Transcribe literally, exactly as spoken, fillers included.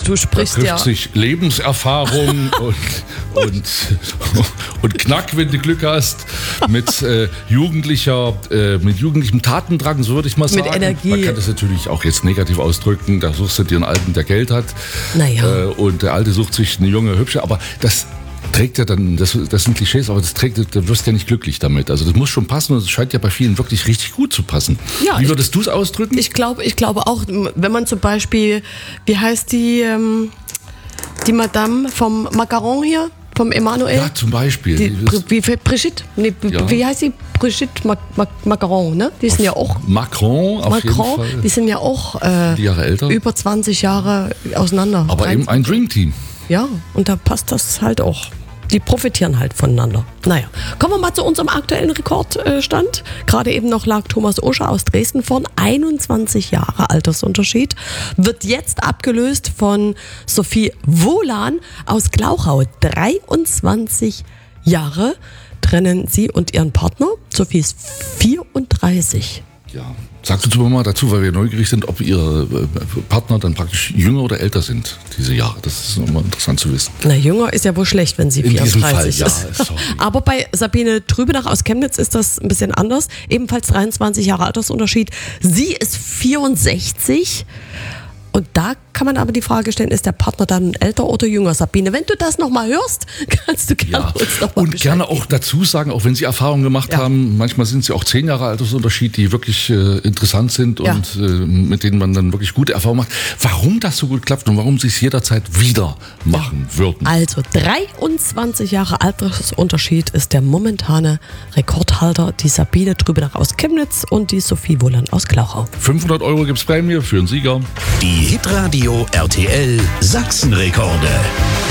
du sprichst da trifft ja. sich Lebenserfahrung und, und, und Knack, wenn du Glück hast, mit äh, jugendlicher, äh, mit jugendlichem Tatendrang, so würde ich mal sagen. Mit Energie. Man kann das natürlich auch jetzt negativ ausdrücken. Da suchst du dir einen Alten, der Geld hat. Naja. Äh, und der Alte sucht sich eine junge, hübsche. Aber das trägt ja dann, das, das sind Klischees, aber das trägt, da wirst du ja nicht glücklich damit. Also das muss schon passen und es scheint ja bei vielen wirklich richtig gut zu passen. Ja, Wie würdest du es ausdrücken? Ich glaube, ich glaube auch, wenn man zum Beispiel, wie heißt die, ähm, die Madame vom Macaron hier, vom Emanuel? Ja, zum Beispiel. Die, wie, wie, Brigitte? Nee, Ja. Wie heißt die? Brigitte Mac, Mac, Macaron, ne? Die sind ja auch. Macron auf Macron, jeden Fall. die sind ja auch äh, Die Jahre älter. über zwanzig Jahre auseinander. Aber eben ein Dreamteam. Ja, und da passt das halt auch. Die profitieren halt voneinander. Naja, kommen wir mal zu unserem aktuellen Rekordstand. Gerade eben noch lag Thomas Oscher aus Dresden vorn. einundzwanzig Jahre Altersunterschied. Wird jetzt abgelöst von Sophie Wohlan aus Glauchau. dreiundzwanzig Jahre trennen sie und ihren Partner. Sophie ist vierunddreißig. Ja. Sagst du mal dazu, weil wir neugierig sind, ob ihre äh, Partner dann praktisch jünger oder älter sind, diese Jahre. Das ist nochmal interessant zu wissen. Na, jünger ist ja wohl schlecht, wenn sie In diesem vierunddreißig Fall, ist. ja, sorry. Aber bei Sabine Trübenach aus Chemnitz ist das ein bisschen anders. Ebenfalls dreiundzwanzig Jahre Altersunterschied. Sie ist vierundsechzig. Und da kann man aber die Frage stellen, ist der Partner dann älter oder jünger? Sabine, wenn du das nochmal hörst, kannst du gerne Ja. uns nochmal Und gerne auch dazu sagen, auch wenn Sie Erfahrungen gemacht Ja. haben, manchmal sind sie auch zehn Jahre Altersunterschied, die wirklich äh, interessant sind Ja. und äh, mit denen man dann wirklich gute Erfahrungen macht. Warum das so gut klappt und warum Sie es jederzeit wieder machen würden. Also dreiundzwanzig Jahre Altersunterschied ist der momentane Rekordhalter, die Sabine Trübenach aus Chemnitz und die Sophie Wohlan aus Glauchau. fünfhundert Euro gibt es Prämie für einen Sieger. Die Hitradio R T L Sachsenrekorde.